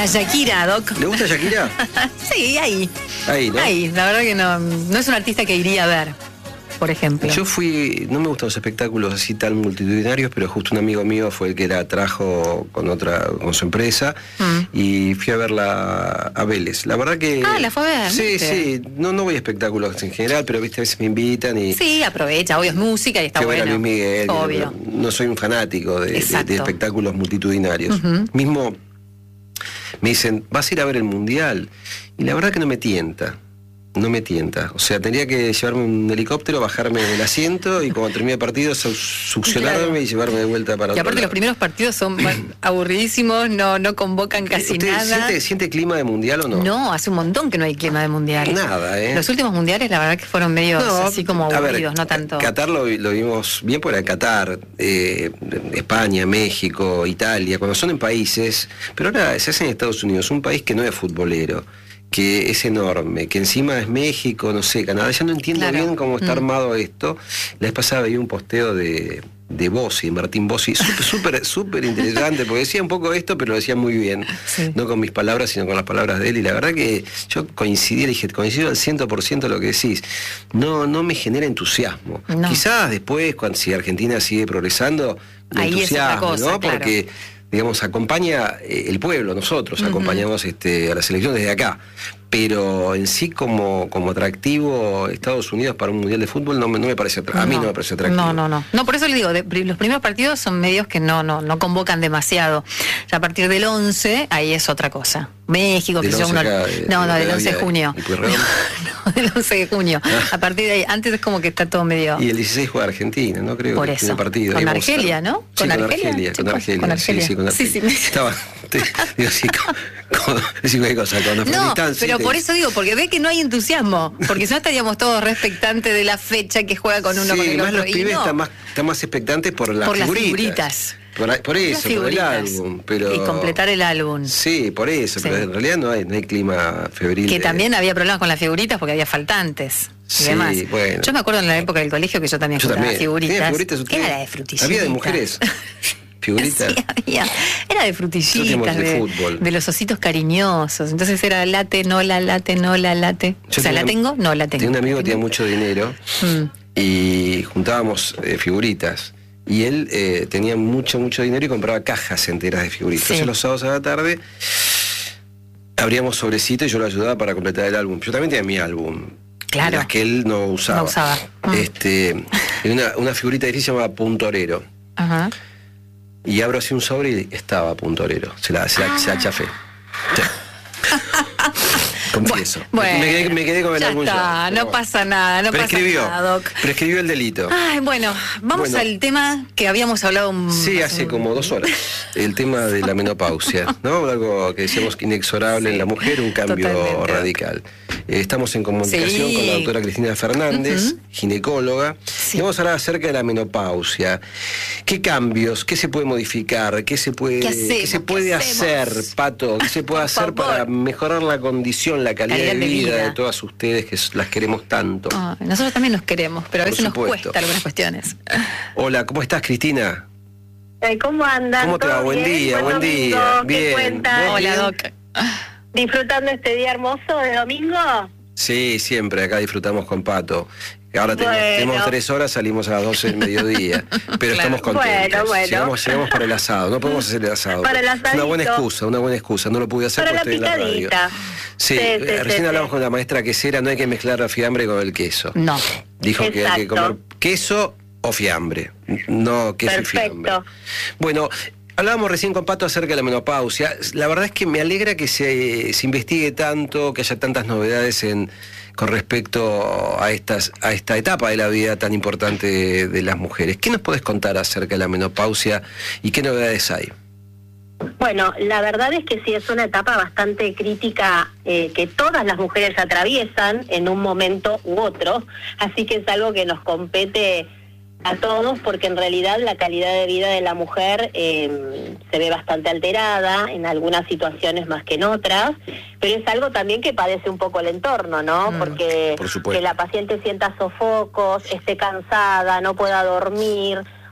Shakira, Doc. ¿Le gusta Shakira? Sí, ahí. Ahí, ¿no? Ahí, la verdad que no es un artista que iría a ver, por ejemplo. Yo no me gustan los espectáculos así tan multitudinarios, pero justo un amigo mío fue el que la trajo con su empresa y fui a verla a Vélez. La verdad que... la fue a ver. Sí, ¿viste? sí, no voy a espectáculos en general, pero viste, a veces me invitan y... Sí, aprovecha, obvio, es música y está que bueno. ver a Luis Miguel, obvio. no soy un fanático de Exacto. espectáculos multitudinarios. Mismo me dicen, ¿vas a ir a ver el Mundial? Y la verdad que no me tienta. No me tienta. O sea, tendría que llevarme un helicóptero, bajarme del asiento y cuando termine el partido succionarme Claro. y llevarme de vuelta para Y otro aparte lado. los primeros partidos son aburridísimo, no convocan casi ¿Usted nada. siente clima de Mundial o no? No, hace un montón que no hay clima de mundial. Nada, ¿eh? Los últimos mundiales la verdad que fueron medio así como a ver, aburridos, no tanto. Qatar lo vimos bien por el Qatar, España, México, Italia, cuando son en países, pero ahora se hace en Estados Unidos, un país que no es futbolero, que es enorme, que encima es México, no sé, Canadá, ya no entiendo Claro. bien cómo está armado esto. La vez pasada veía un posteo de Bossi, Martín Bossi, súper interesante, porque decía un poco esto, pero lo decía muy bien, Sí. no con mis palabras, sino con las palabras de él, y la verdad que yo coincido al 100% de lo que decís, no me genera entusiasmo. No. Quizás después, si Argentina sigue progresando, me Ahí es otra entusiasmo, cosa, ¿no? claro. Porque digamos, acompaña el pueblo, nosotros acompañamos a la selección desde acá, pero en sí como atractivo Estados Unidos para un mundial de fútbol no me parece atractivo. A mí no me parece atractivo. No, por eso le digo, los primeros partidos son medios que no convocan demasiado. Ya a partir del 11, ahí es otra cosa. México, Del que yo 11 acá, del 11 de junio. ¿Y Pueyrredón? No, del 11 de junio. A partir de ahí, antes es como que está todo medio... Y el 16 juega Argentina, ¿no? Creo Por que eso. tiene partido. Con Ahí vamos Argelia, a- ¿no? Sí, con Argelia. chicos, Sí, con Argelia. Sí. Estaba, digo, sí, digo, ¿qué cosa? Con la No, Afganistán, pero sí, por eso digo, porque ve que no hay entusiasmo, porque si no estaríamos todos respectantes de la fecha que juega con uno sí, con el más otro. los pibes no, están más expectantes por las por las figuritas. figuritas. Por eso, por el figuritas. álbum. Pero... Y completar el álbum. Sí, por eso, Sí. pero en realidad no hay clima febril. Que también había problemas con las figuritas porque había faltantes y Sí, demás. bueno. Yo me acuerdo en la época del colegio que yo también Yo jugaba también. figuritas. ¿Tenía figuritas ¿Qué ustedes? era de frutillitas? Había de mujeres. Figuritas. Sí, había. Era de Nosotros frutillitas, teníamos de fútbol. de los ositos cariñosos. Entonces era late, no la late, no la late. Yo O sea, tenía- ¿la tengo? No la tengo. Tenía un amigo que tenía mucho dinero y juntábamos figuritas. Y él tenía mucho dinero y compraba cajas enteras de figuritas. Sí. Entonces los sábados a la tarde abríamos sobrecitos y yo lo ayudaba para completar el álbum. Yo también tenía mi álbum. Claro. Las que él no usaba. No usaba. Una figurita difícil llamada Puntorero. Ajá. Y abro así un sobre y estaba Puntorero. Se la chafé. Sí. Confieso. Bueno, me quedé con el ya álbum está, yo, no pero bueno. pasa nada, no Prescribió, pasa nada, Doc. prescribió el delito. Ay, bueno, vamos Bueno. al tema que habíamos hablado Sí, hace como 2 horas. El tema de la menopausia, ¿no? Algo que decíamos que inexorable en la mujer, un cambio Totalmente. radical. Estamos en comunicación Sí. con la doctora Cristina Fernández, ginecóloga. Sí. Y vamos a hablar acerca de la menopausia. ¿Qué cambios? ¿Qué se puede modificar? ¿Qué se puede, ¿Qué hacemos? ¿qué se puede ¿Qué hacer, hacemos? Pato? ¿Qué se puede Por hacer para favor. mejorar la condición, la calidad de vida de vida. todas ustedes que las queremos tanto? Ay, nosotros también nos queremos, pero a Por veces nos supuesto. cuesta algunas cuestiones. Hola, ¿cómo estás, Cristina? ¿Cómo andan? ¿Cómo te va? ¿Todo Buen bien? día, buen domingo, día. ¿qué Bien. cuentan? ¿Vos? Hola, bien. Doc. ¿Disfrutando este día hermoso de domingo? Sí, siempre, acá disfrutamos con Pato. Ahora Bueno. tenemos 3 horas, salimos a las 12 del mediodía, pero Claro. estamos contentos. Bueno. Llegamos para el asado, no podemos hacer el asado. Para el Es una buena asadito. excusa, no lo pude hacer Para porque la estoy en la radio. picadita. Sí, Sí, recién sí. hablamos con la maestra quesera, no hay que mezclar la fiambre con el queso. No. Dijo que hay que Exacto. comer queso o fiambre, no queso y fiambre. Perfecto. Bueno, hablábamos recién con Pato acerca de la menopausia. La verdad es que me alegra que se investigue tanto, que haya tantas novedades con respecto a esta etapa de la vida tan importante de las mujeres. ¿Qué nos podés contar acerca de la menopausia y qué novedades hay? Bueno, la verdad es que sí es una etapa bastante crítica que todas las mujeres atraviesan en un momento u otro, así que es algo que nos compete a todos porque en realidad la calidad de vida de la mujer se ve bastante alterada en algunas situaciones más que en otras, pero es algo también que padece un poco el entorno, ¿no? Porque por supuesto. que la paciente sienta sofocos, esté cansada, no pueda dormir,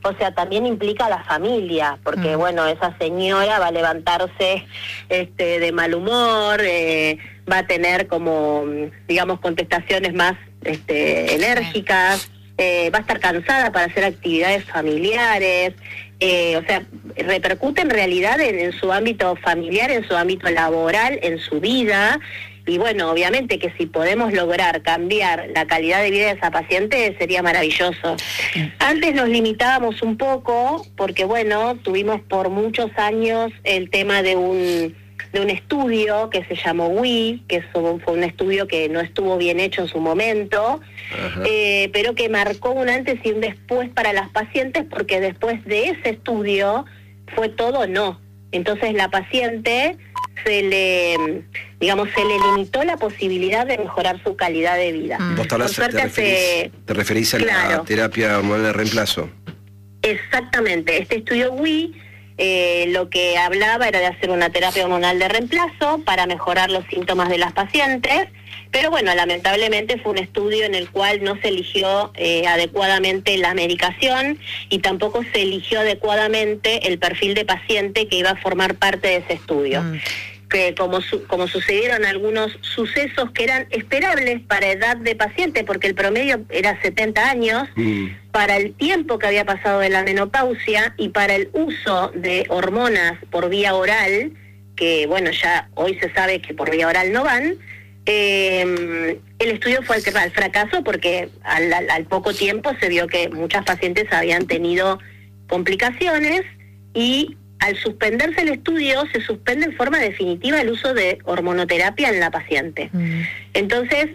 O sea, también implica a la familia, porque bueno, esa señora va a levantarse de mal humor, va a tener como, digamos, contestaciones más enérgicas, va a estar cansada para hacer actividades familiares, o sea, repercute en realidad en su ámbito familiar, en su ámbito laboral, en su vida. Y bueno, obviamente que si podemos lograr cambiar la calidad de vida de esa paciente sería maravilloso. Antes nos limitábamos un poco porque bueno, tuvimos por muchos años el tema de un estudio que se llamó WI, que fue un estudio que no estuvo bien hecho en su momento, pero que marcó un antes y un después para las pacientes, porque después de ese estudio fue todo no. Entonces la paciente se le limitó la posibilidad de mejorar su calidad de vida. Vos te referís a la terapia hormonal de reemplazo. Exactamente, este estudio WI lo que hablaba era de hacer una terapia hormonal de reemplazo para mejorar los síntomas de las pacientes, pero bueno, lamentablemente fue un estudio en el cual no se eligió adecuadamente la medicación y tampoco se eligió adecuadamente el perfil de paciente que iba a formar parte de ese estudio. Que como sucedieron algunos sucesos que eran esperables para edad de paciente, porque el promedio era 70 años, para el tiempo que había pasado de la menopausia y para el uso de hormonas por vía oral, que bueno, ya hoy se sabe que por vía oral no van, el estudio fue al fracaso porque al poco tiempo se vio que muchas pacientes habían tenido complicaciones y al suspenderse el estudio, se suspende en forma definitiva el uso de hormonoterapia en la paciente. Entonces,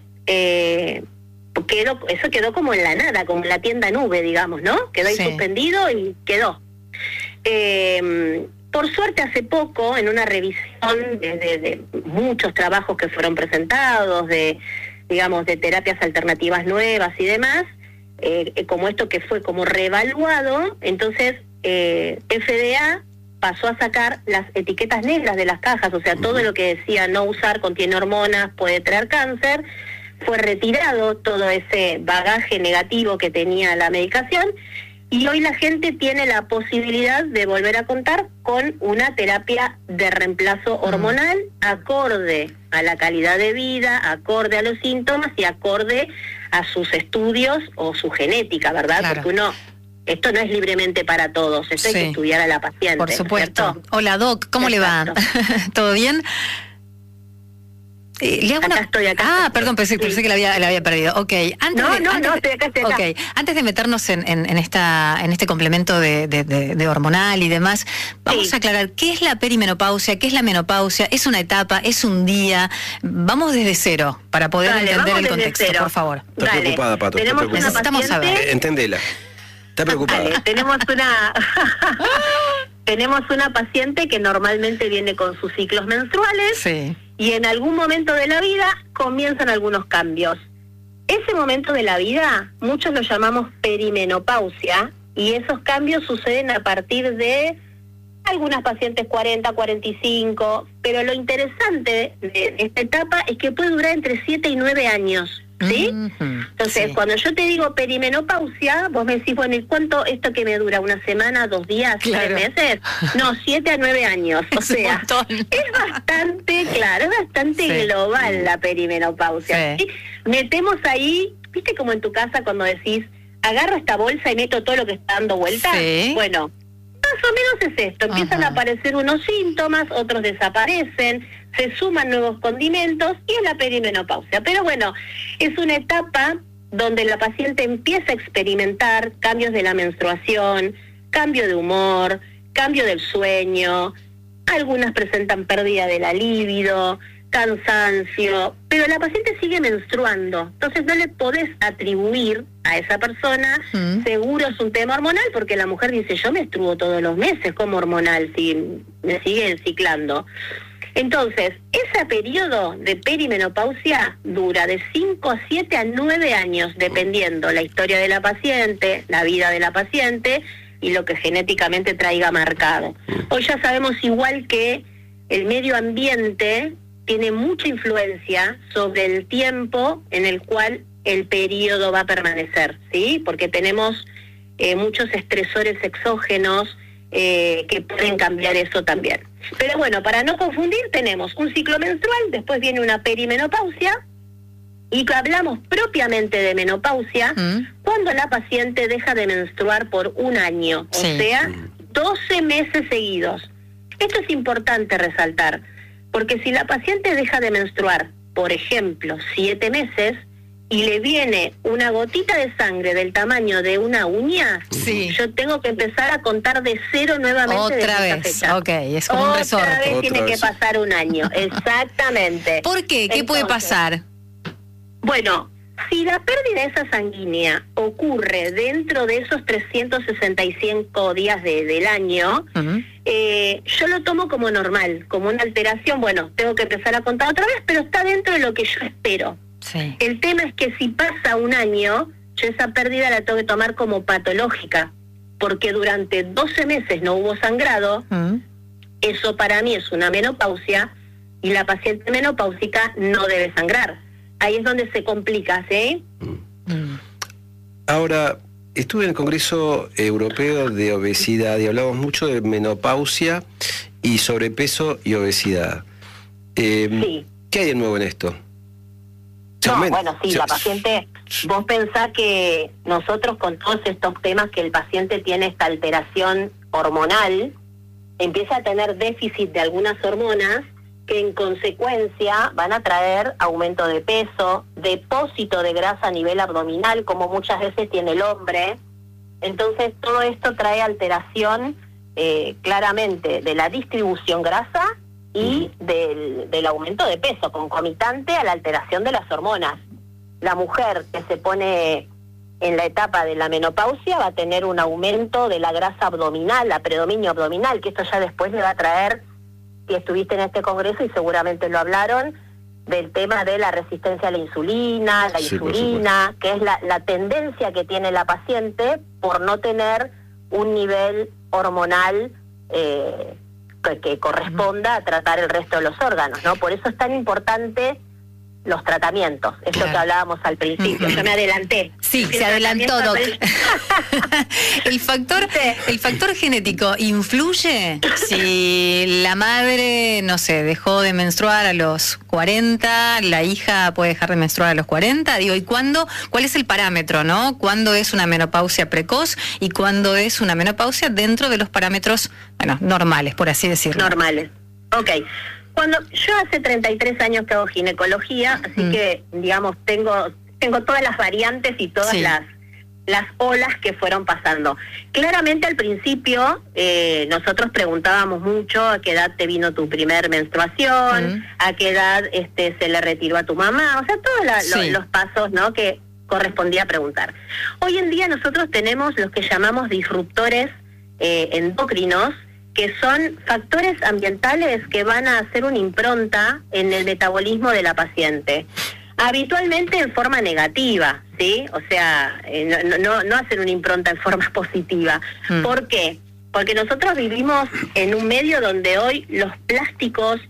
eso quedó como en la nada, como en la tienda nube, digamos, ¿no? Quedó ahí suspendido y quedó. Por suerte, hace poco, en una revisión de muchos trabajos que fueron presentados, de terapias alternativas nuevas y demás, como esto que fue como reevaluado, entonces FDA pasó a sacar las etiquetas negras de las cajas, o sea, todo lo que decía no usar, contiene hormonas, puede traer cáncer, fue retirado todo ese bagaje negativo que tenía la medicación, y hoy la gente tiene la posibilidad de volver a contar con una terapia de reemplazo hormonal acorde a la calidad de vida, acorde a los síntomas y acorde a sus estudios o su genética, ¿verdad? Claro. Porque esto no es libremente para todos, esto hay que estudiar a la paciente. Por supuesto. ¿Cierto? Hola, Doc, ¿cómo le va? ¿Todo bien? ¿Le hago acá estoy. Perdón, pensé que la había perdido. Ok. No, estoy acá. Okay. Antes de meternos en este complemento de hormonal y demás, vamos a aclarar qué es la perimenopausia, qué es la menopausia, es una etapa, es un día. Vamos desde cero para poder entender el contexto, por favor. Estás preocupada, Pato. Necesitamos saber. Entendela. Está preocupada. Vale, tenemos una paciente que normalmente viene con sus ciclos menstruales y en algún momento de la vida comienzan algunos cambios. Ese momento de la vida, muchos lo llamamos perimenopausia, y esos cambios suceden a partir de algunas pacientes 40, 45, pero lo interesante de esta etapa es que puede durar entre 7 y 9 años. ¿Sí? Entonces, cuando yo te digo perimenopausia, vos me decís, bueno, ¿y cuánto esto que me dura? ¿Una semana, 2 días, 3 meses? No, 7 a 9 años. O sea, es bastante, es bastante global la perimenopausia. ¿Sí? Metemos ahí, ¿viste como en tu casa cuando decís, agarro esta bolsa y meto todo lo que está dando vuelta? Bueno, más o menos es esto. Empiezan a aparecer unos síntomas, otros desaparecen, se suman nuevos condimentos y es la perimenopausia. Pero bueno, es una etapa donde la paciente empieza a experimentar cambios de la menstruación, cambio de humor, cambio del sueño, algunas presentan pérdida de la libido, cansancio, pero la paciente sigue menstruando, entonces no le podés atribuir a esa persona, seguro es un tema hormonal, porque la mujer dice, yo menstruo todos los meses como hormonal, si me siguen ciclando. Entonces, ese periodo de perimenopausia dura de 5 a 7 a 9 años, dependiendo la historia de la paciente, la vida de la paciente y lo que genéticamente traiga marcado. Hoy ya sabemos igual que el medio ambiente tiene mucha influencia sobre el tiempo en el cual el periodo va a permanecer, ¿sí? Porque tenemos muchos estresores exógenos que pueden cambiar eso también. Pero bueno, para no confundir, tenemos un ciclo menstrual, después viene una perimenopausia, y hablamos propiamente de menopausia cuando la paciente deja de menstruar por un año, o sea, 12 meses seguidos. Esto es importante resaltar, porque si la paciente deja de menstruar, por ejemplo, 7 meses, y le viene una gotita de sangre del tamaño de una uña, yo tengo que empezar a contar de cero nuevamente. Otra desde vez, esa fecha. ok, es como un resorte. Otra vez tiene Otra que vez. pasar un año, exactamente. ¿Por qué? ¿Qué puede pasar? Bueno, si la pérdida esa sanguínea ocurre dentro de esos 365 días del año, yo lo tomo como normal, como una alteración. Bueno, tengo que empezar a contar otra vez, pero está dentro de lo que yo espero. Sí. El tema es que si pasa un año, yo esa pérdida la tengo que tomar como patológica, porque durante 12 meses no hubo sangrado. Eso para mí es una menopausia, y la paciente menopáusica no debe sangrar. Ahí es donde se complica, ¿sí? Ahora, estuve en el Congreso Europeo de Obesidad y hablamos mucho de menopausia y sobrepeso y obesidad. Sí. ¿Qué hay de nuevo en esto? No, bueno, sí, la paciente, vos pensás que nosotros con todos estos temas que el paciente tiene esta alteración hormonal, empieza a tener déficit de algunas hormonas que en consecuencia van a traer aumento de peso, depósito de grasa a nivel abdominal, como muchas veces tiene el hombre. Entonces todo esto trae alteración claramente de la distribución grasa y del aumento de peso, concomitante a la alteración de las hormonas. La mujer que se pone en la etapa de la menopausia va a tener un aumento de la grasa abdominal, la predominio abdominal, que esto ya después le va a traer, si estuviste en este congreso y seguramente lo hablaron, del tema de la resistencia a la insulina, que es la tendencia que tiene la paciente por no tener un nivel hormonal que corresponda a tratar el resto de los órganos, ¿no? Por eso es tan importante los tratamientos, esto que hablábamos al principio. Yo me adelanté. Sí, se adelantó, Doc. ¿El factor genético influye? Si la madre, no sé, dejó de menstruar a los 40, la hija puede dejar de menstruar a los 40, digo, ¿y cuándo? ¿Cuál es el parámetro, no? ¿Cuándo es una menopausia precoz y cuándo es una menopausia dentro de los parámetros, bueno, normales, por así decirlo? Normales. Ok. Yo hace 33 años que hago ginecología, así que, digamos, tengo todas las variantes y todas las olas que fueron pasando. Claramente al principio nosotros preguntábamos mucho a qué edad te vino tu primer menstruación, a qué edad se le retiró a tu mamá, o sea, todos los pasos, ¿no?, que correspondía preguntar. Hoy en día nosotros tenemos los que llamamos disruptores endocrinos, que son factores ambientales que van a hacer una impronta en el metabolismo de la paciente. Habitualmente en forma negativa, ¿sí? O sea, no hacen una impronta en forma positiva. ¿Por qué? Porque nosotros vivimos en un medio donde hoy los plásticos,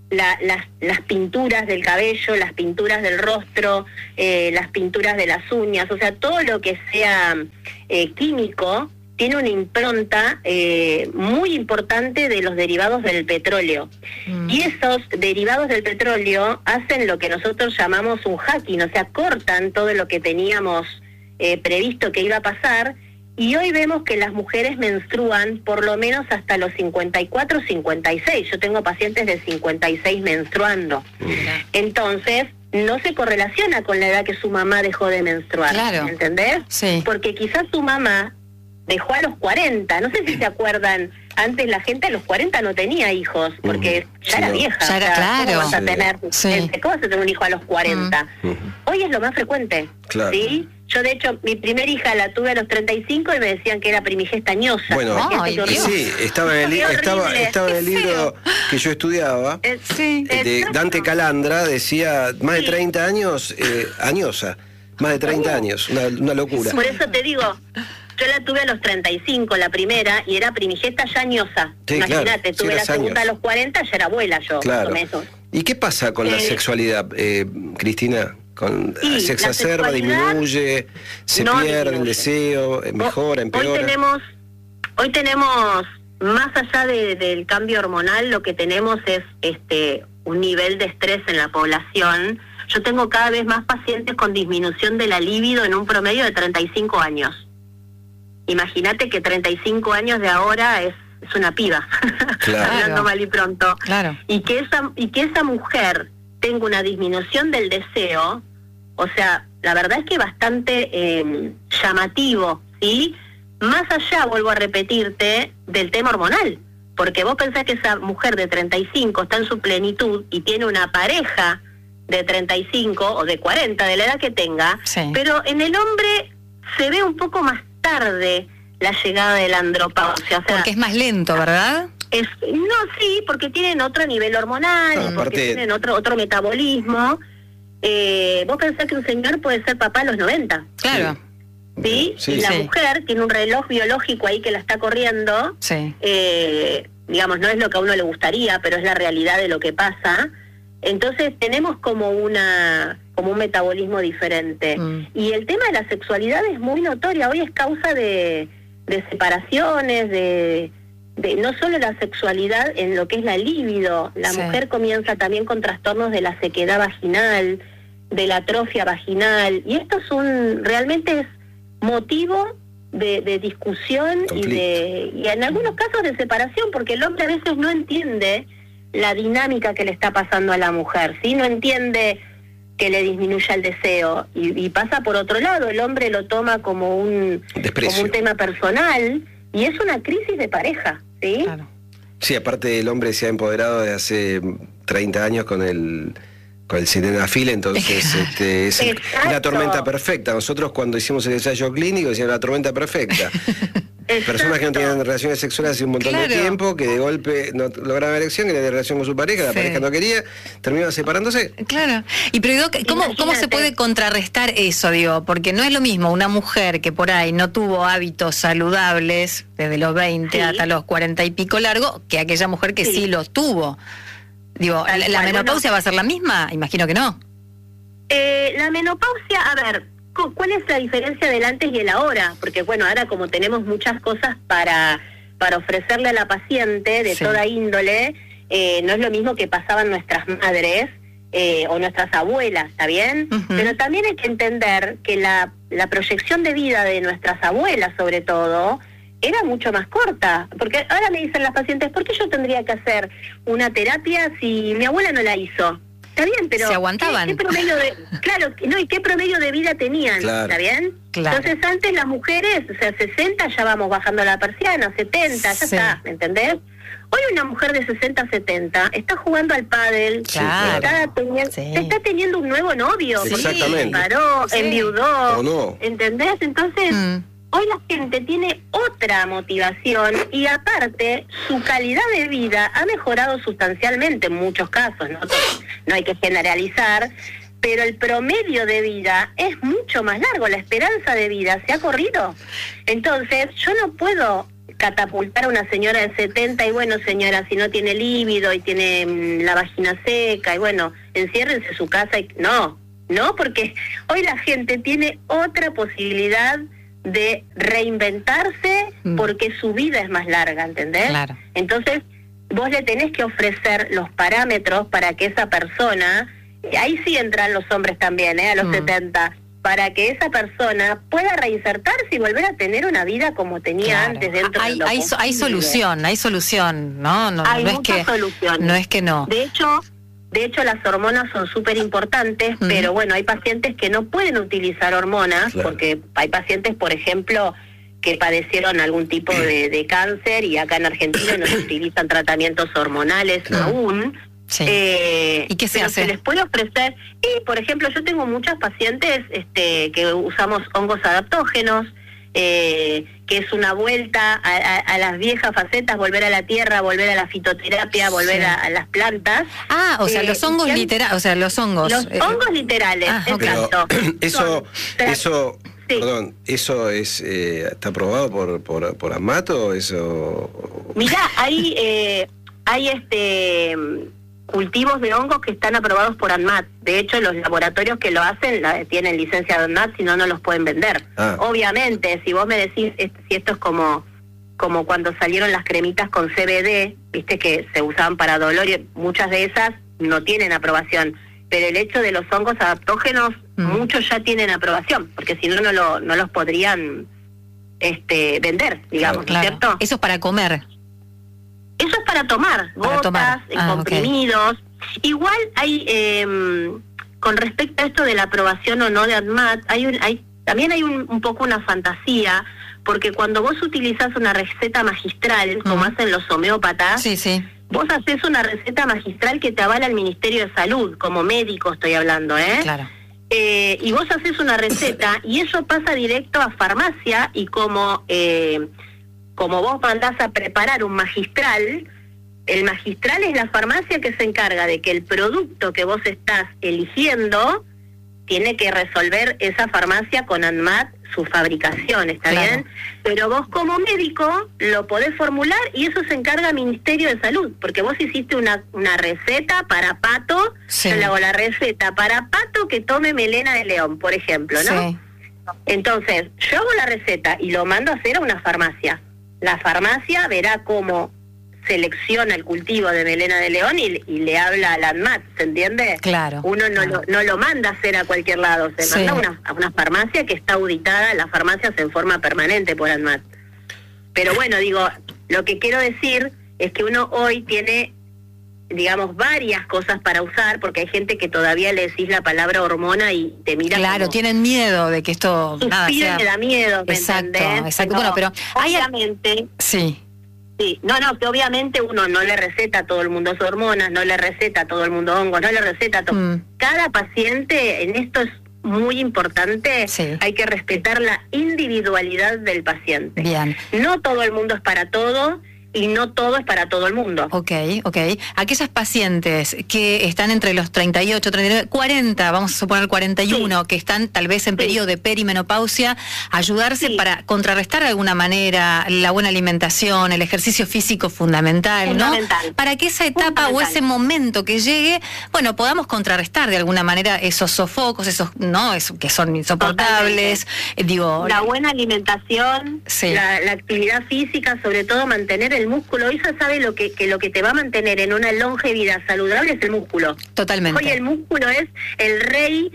las pinturas del cabello, las pinturas del rostro, las pinturas de las uñas, o sea, todo lo que sea químico, tiene una impronta muy importante de los derivados del petróleo. Y esos derivados del petróleo hacen lo que nosotros llamamos un hacking, o sea, cortan todo lo que teníamos previsto que iba a pasar, y hoy vemos que las mujeres menstruan por lo menos hasta los 54, 56. Yo tengo pacientes de 56 menstruando. Entonces, no se correlaciona con la edad que su mamá dejó de menstruar, ¿entendés? Sí. Porque quizás su mamá dejó a los 40, no sé si se acuerdan, antes la gente a los 40 no tenía hijos, porque ya era vieja. Ya era, ¿cómo vas a tener, ¿cómo vas a tener un hijo a los 40? Hoy es lo más frecuente, ¿sí? Yo, de hecho, mi primer hija la tuve a los 35 y me decían que era primigesta añosa. Bueno, sí, estaba en el libro que yo estudiaba, de Dante Calandra, decía, más de 30 años, añosa, más de 30 años, una locura. Por eso te digo, yo la tuve a los 35, la primera, y era primigesta ya añosa. Sí, imagínate, tuve la segunda a los 40, ya era abuela yo. Claro. Con eso. ¿Y qué pasa con la sexualidad, Cristina? se exacerba, disminuye, se pierde el deseo, mejora, empeora. Hoy tenemos más allá del cambio hormonal, lo que tenemos es un nivel de estrés en la población. Yo tengo cada vez más pacientes con disminución de la libido en un promedio de 35 años. Imagínate que 35 años de ahora es una piba, Claro. hablando mal y pronto. Claro. Y que esa mujer tenga una disminución del deseo, o sea, la verdad es que bastante llamativo, ¿sí? Más allá, vuelvo a repetirte, del tema hormonal, porque vos pensás que esa mujer de 35 está en su plenitud y tiene una pareja de 35 o de 40, de la edad que tenga, Sí. pero en el hombre se ve un poco más tarde la llegada de la andropausia. O sea, Porque es más lento, ¿verdad? no, sí, porque tienen otro nivel hormonal, porque aparte, tienen otro metabolismo. Vos pensás que un señor puede ser papá a los 90. Claro. ¿Sí? Sí. Y la Sí. mujer tiene un reloj biológico ahí que la está corriendo, Sí. digamos, no es lo que a uno le gustaría, pero es la realidad de lo que pasa. Entonces tenemos como un metabolismo diferente. Y el tema de la sexualidad es muy notoria, hoy es causa de separaciones, de no solo la sexualidad en lo que es la libido, la Sí. mujer comienza también con trastornos de la sequedad vaginal, de la atrofia vaginal, y esto realmente es motivo de discusión y en algunos casos de separación, porque el hombre a veces no entiende la dinámica que le está pasando a la mujer, ¿sí? No entiende que le disminuya el deseo y pasa por otro lado, el hombre lo toma como un tema personal y es una crisis de pareja, ¿sí? Claro. Sí, aparte el hombre se ha empoderado desde hace 30 años con el sildenafil, entonces es la tormenta perfecta. Nosotros cuando hicimos el ensayo clínico decíamos la tormenta perfecta. Personas que no tenían relaciones sexuales hace un montón de tiempo, que de golpe no lograban erección, que tenían relación con su pareja, la pareja no quería, terminaban separándose. Claro. Y pero digo, ¿cómo se puede contrarrestar eso, digo? Porque no es lo mismo una mujer que por ahí no tuvo hábitos saludables desde los 20 hasta los 40 y pico largo, que aquella mujer que sí los tuvo. Digo, ¿la menopausia va a ser la misma? Imagino que no. La menopausia, a ver, ¿cuál es la diferencia del antes y el ahora? Porque bueno, ahora como tenemos muchas cosas para ofrecerle a la paciente de toda índole, no es lo mismo que pasaban nuestras madres o nuestras abuelas, ¿está bien? Pero también hay que entender que la proyección de vida de nuestras abuelas, sobre todo, era mucho más corta, porque ahora me dicen las pacientes, ¿por qué yo tendría que hacer una terapia si mi abuela no la hizo? Está bien, pero se aguantaban. ¿qué promedio ¿y qué promedio de vida tenían? Claro. ¿Está bien? Claro. Entonces antes las mujeres, o sea, 60 ya vamos bajando la persiana, 70, ya está, ¿me entendés? Hoy una mujer de 60, 70 está jugando al pádel, está teniendo un nuevo novio, porque se paró, enviudó, ¿o no? ¿Entendés? Entonces, hoy la gente tiene otra motivación y aparte su calidad de vida ha mejorado sustancialmente en muchos casos, no hay que generalizar, pero el promedio de vida es mucho más largo, la esperanza de vida se ha corrido. Entonces, yo no puedo catapultar a una señora de 70 y bueno, señora, si no tiene líbido y tiene la vagina seca y bueno, enciérrense en su casa y no, porque hoy la gente tiene otra posibilidad de reinventarse porque su vida es más larga, ¿entendés? Claro. Entonces, vos le tenés que ofrecer los parámetros para que esa persona, ahí sí entran los hombres también, a los 70, para que esa persona pueda reinsertarse y volver a tener una vida como tenía antes dentro de lo posible. Hay solución, ¿no? Hay no muchas soluciones. No es que no. De hecho, las hormonas son súper importantes, pero bueno, hay pacientes que no pueden utilizar hormonas, porque hay pacientes, por ejemplo, que padecieron algún tipo de cáncer y acá en Argentina no se utilizan tratamientos hormonales aún. Sí. ¿Y qué se hace? Se les puede ofrecer, y por ejemplo, yo tengo muchas pacientes que usamos hongos adaptógenos, que es una vuelta a las viejas facetas, volver a la tierra, volver a la fitoterapia, volver a las plantas. O sea, los hongos literales, los hongos. Los hongos literales, exacto. Eso perdón, ¿eso está aprobado por AMAT o eso? Mirá, hay cultivos de hongos que están aprobados por ANMAT. De hecho, los laboratorios que lo hacen tienen licencia de ANMAT, si no, no los pueden vender. Obviamente, si vos me decís si esto es como cuando salieron las cremitas con CBD, viste que se usaban para dolor, y muchas de esas no tienen aprobación. Pero el hecho de los hongos adaptógenos, muchos ya tienen aprobación, porque si no, no los podrían vender, digamos, ¿no es cierto? Eso es para comer. Eso es para tomar, gotas, comprimidos. Okay. Igual hay, con respecto a esto de la aprobación o no de ANMAT, también hay un poco una fantasía, porque cuando vos utilizás una receta magistral, como hacen los homeópatas, vos haces una receta magistral que te avala el Ministerio de Salud, como médico estoy hablando, Claro. Y vos haces una receta y eso pasa directo a farmacia, y como vos mandás a preparar un magistral, el magistral es la farmacia que se encarga de que el producto que vos estás eligiendo tiene que resolver esa farmacia con ANMAT su fabricación, ¿está bien? Pero vos como médico lo podés formular y eso se encarga el Ministerio de Salud, porque vos hiciste una receta para Pato, yo le hago la receta para Pato que tome melena de león, por ejemplo, ¿no? Sí. Entonces, yo hago la receta y lo mando a hacer a una farmacia. La farmacia verá cómo selecciona el cultivo de melena de león y le habla al ANMAT, ¿se entiende? Claro. Uno no lo manda a hacer a cualquier lado, se manda a una farmacia que está auditada, la farmacia se en forma permanente por ANMAT. Pero bueno, digo, lo que quiero decir es que uno hoy tiene, digamos, varias cosas para usar, porque hay gente que todavía le decís la palabra hormona y te mira. Claro, tienen miedo de que esto sea... le da miedo, ¿me entendés? Exacto. Bueno, pero obviamente... Sí, que obviamente uno no le receta a todo el mundo sus hormonas, no le receta a todo el mundo hongos, no le receta a todo. Cada paciente, en esto es muy importante, hay que respetar la individualidad del paciente. Bien. No todo el mundo es para todo, y no todo es para todo el mundo. Ok. Aquellas pacientes que están entre los 38, 39, 40, vamos a suponer 41, que están tal vez en periodo de perimenopausia, ayudarse para contrarrestar de alguna manera la buena alimentación, el ejercicio físico fundamental, ¿no? Para que esa etapa o ese momento que llegue, bueno, podamos contrarrestar de alguna manera esos sofocos, que son insoportables. La buena alimentación, la actividad física, sobre todo mantener el músculo. Ella sabe lo que te va a mantener en una longevidad saludable es el músculo. Totalmente. Hoy el músculo es el rey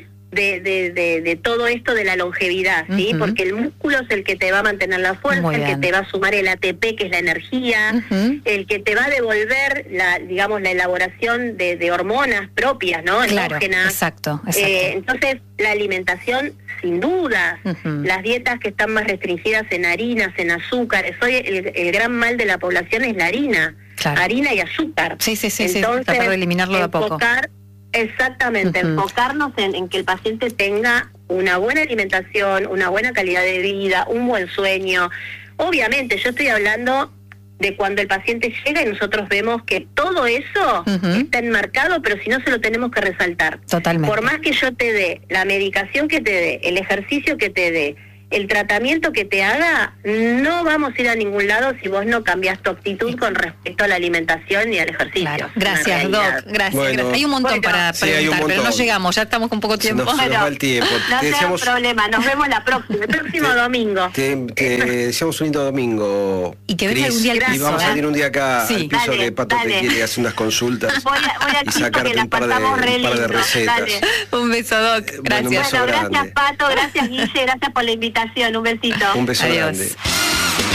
de todo esto de la longevidad, ¿sí? Porque el músculo es el que te va a mantener la fuerza, el que te va a sumar el ATP, que es la energía, el que te va a devolver la elaboración de hormonas propias, ¿no? Claro, endógenas. Exacto. Entonces, la alimentación, sin duda, las dietas que están más restringidas en harinas, en azúcares. Hoy el gran mal de la población es la harina, harina y azúcar. Sí. Entonces, tratar de eliminarlo de a poco. Exactamente, enfocarnos en que el paciente tenga una buena alimentación, una buena calidad de vida, un buen sueño. Obviamente, yo estoy hablando de cuando el paciente llega y nosotros vemos que todo eso está enmarcado, pero si no se lo tenemos que resaltar. Totalmente. Por más que yo te dé la medicación que te dé, el ejercicio que te dé, el tratamiento que te haga, no vamos a ir a ningún lado si vos no cambias tu actitud con respecto a la alimentación y al ejercicio. Claro. Gracias, Doc. Gracias. Hay un montón para preguntar, pero no llegamos, ya estamos con poco tiempo. Nos va el tiempo. No sea un problema, nos vemos el próximo domingo. Te deseamos un lindo domingo. Y que venga un día al piso. Y vamos a ir un día acá al piso que Pato te quiere hacer unas consultas. Voy a sacarte un par de recetas. Un beso, Doc. Gracias. Gracias, Pato. Gracias, Guille. Gracias por la invitación. Un besito. Un beso Adiós. grande.